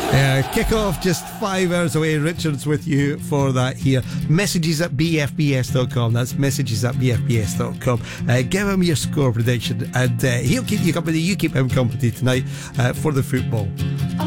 Kick off just 5 hours away. Richard's with you for that here. Messages at bfbs.com. That's messages at bfbs.com. Give him your score prediction and he'll keep you company. You keep him company tonight for the football.